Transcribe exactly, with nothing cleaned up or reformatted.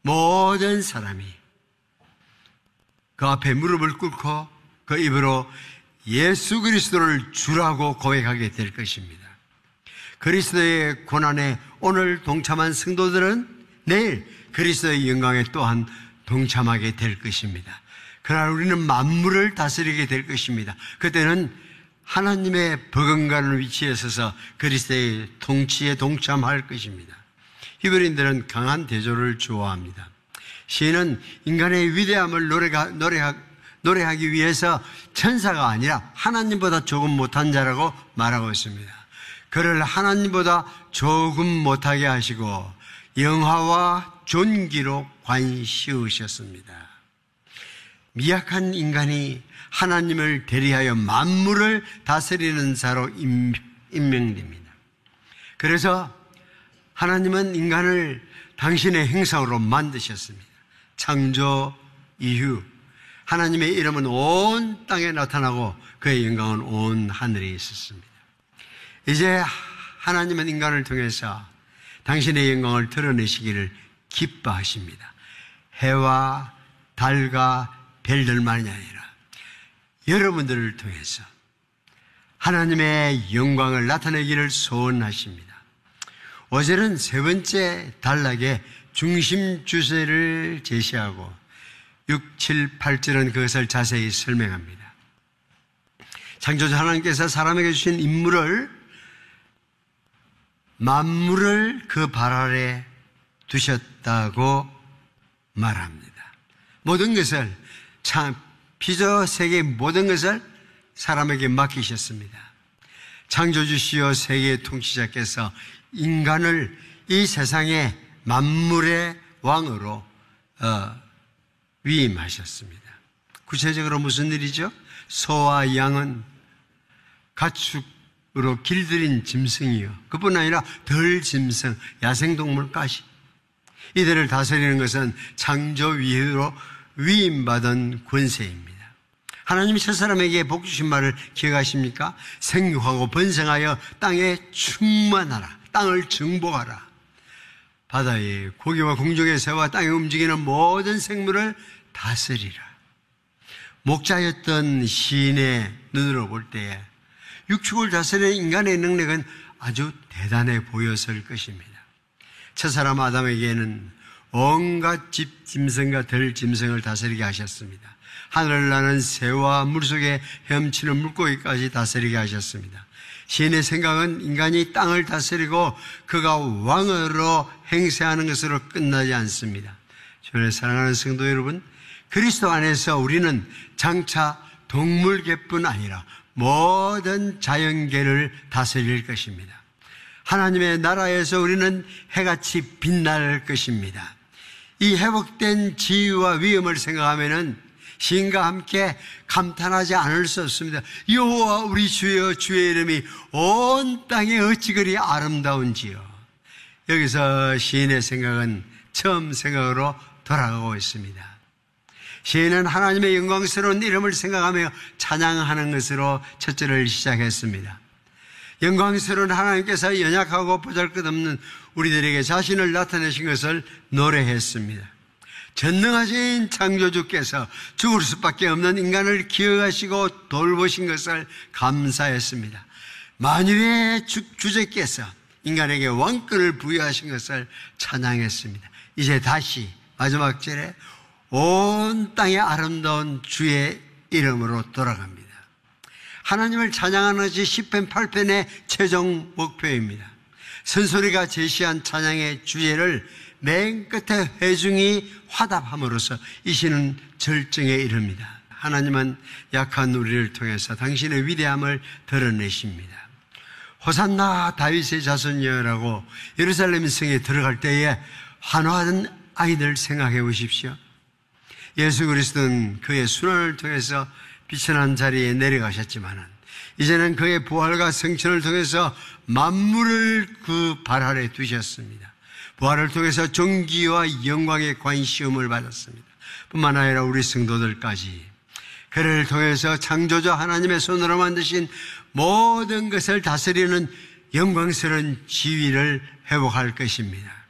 모든 사람이 그 앞에 무릎을 꿇고 그 입으로 예수 그리스도를 주라고 고백하게 될 것입니다. 그리스도의 고난에 오늘 동참한 성도들은 내일 그리스도의 영광에 또한 동참하게 될 것입니다. 그러나 우리는 만물을 다스리게 될 것입니다. 그때는 하나님의 버금가는 위치에 서서 그리스도의 통치에 동참할 것입니다. 히브리인들은 강한 대조를 좋아합니다. 시인은 인간의 위대함을 노래하, 노래하, 노래하기 위해서 천사가 아니라 하나님보다 조금 못한 자라고 말하고 있습니다. 그를 하나님보다 조금 못하게 하시고 영화와 존귀로 관씌우셨습니다. 미약한 인간이 하나님을 대리하여 만물을 다스리는 자로 임명됩니다. 그래서 하나님은 인간을 당신의 형상으로 만드셨습니다. 창조 이후 하나님의 이름은 온 땅에 나타나고 그의 영광은 온 하늘에 있었습니다. 이제 하나님은 인간을 통해서 당신의 영광을 드러내시기를 기뻐하십니다. 해와 달과 별들만이 아니라 여러분들을 통해서 하나님의 영광을 나타내기를 소원하십니다. 어제는 세 번째 단락의 중심 주제를 제시하고 육, 칠, 팔 절은 그것을 자세히 설명합니다. 창조주 하나님께서 사람에게 주신 인물을 만물을 그 발 아래 두셨다고 말합니다. 모든 것을 참 피조 세계의 모든 것을 사람에게 맡기셨습니다. 창조주시여 세계의 통치자께서 인간을 이 세상의 만물의 왕으로 어, 위임하셨습니다. 구체적으로 무슨 일이죠? 소와 양은 가축으로 길들인 짐승이요, 그뿐 아니라 덜 짐승, 야생동물까지 이들을 다스리는 것은 창조 위로 위임받은 권세입니다. 하나님이 첫사람에게 복 주신 말을 기억하십니까? 생육하고 번성하여 땅에 충만하라, 땅을 정복하라. 바다의 고기와 공중의 새와 땅에 움직이는 모든 생물을 다스리라. 목자였던 시인의 눈으로 볼 때에 육축을 다스리는 인간의 능력은 아주 대단해 보였을 것입니다. 첫사람 아담에게는 온갖 집 짐승과 들 짐승을 다스리게 하셨습니다. 하늘을 나는 새와 물속에 헤엄치는 물고기까지 다스리게 하셨습니다. 시인의 생각은 인간이 땅을 다스리고 그가 왕으로 행세하는 것으로 끝나지 않습니다. 저를 사랑하는 성도 여러분, 그리스도 안에서 우리는 장차 동물계뿐 아니라 모든 자연계를 다스릴 것입니다. 하나님의 나라에서 우리는 해같이 빛날 것입니다. 이 회복된 지위와 위엄을 생각하면은 시인과 함께 감탄하지 않을 수 없습니다. 여호와 우리 주여, 주의 이름이 온 땅에 어찌 그리 아름다운지요. 여기서 시인의 생각은 처음 생각으로 돌아가고 있습니다. 시인은 하나님의 영광스러운 이름을 생각하며 찬양하는 것으로 첫 절을 시작했습니다. 영광스러운 하나님께서 연약하고 보잘것없는 우리들에게 자신을 나타내신 것을 노래했습니다. 전능하신 창조주께서 죽을 수밖에 없는 인간을 기억하시고 돌보신 것을 감사했습니다. 만유의 주제께서 인간에게 왕권을 부여하신 것을 찬양했습니다. 이제 다시 마지막 절에 온 땅의 아름다운 주의 이름으로 돌아갑니다. 하나님을 찬양하는 것이 시편 팔 편의 최종 목표입니다. 선소리가 제시한 찬양의 주제를 맨 끝에 회중이 화답함으로써 이 시는 절정에 이릅니다. 하나님은 약한 우리를 통해서 당신의 위대함을 드러내십니다. 호산나 다윗의 자손이여라고 예루살렘 성에 들어갈 때에 환호하던 아이들 생각해 보십시오. 예수 그리스도는 그의 순환을 통해서 비천한 자리에 내려가셨지만 이제는 그의 부활과 성천을 통해서 만물을 그 발 아래 두셨습니다. 부활을 통해서 존귀와 영광의 관시움을 받았습니다. 뿐만 아니라 우리 성도들까지 그를 통해서 창조주 하나님의 손으로 만드신 모든 것을 다스리는 영광스러운 지위를 회복할 것입니다.